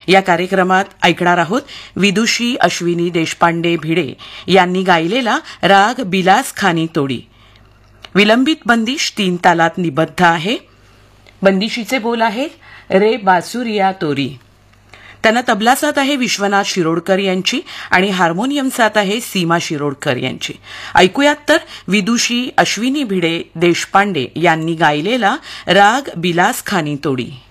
या कार्यक्रमात ऐकणार आहोत विदुषी अश्विनी देशपांडे भिडे यांनी गायलेला राग बिलास खानी तोडी. विलंबित बंदिश 3 तालात निबद्ध आहे. बंदिशीचे बोल आहेत रे बासुरिया तोरी. त्यांना तबला साथ आहे विश्वनाथ शिरोडकर यांची आणि हार्मोनियम साथ आहे सीमा शिरोडकर यांची. ऐकूयात तर विदुषी अश्विनी भिडे देशपांडे यांनी गायलेला राग बिलास खानी तोडी.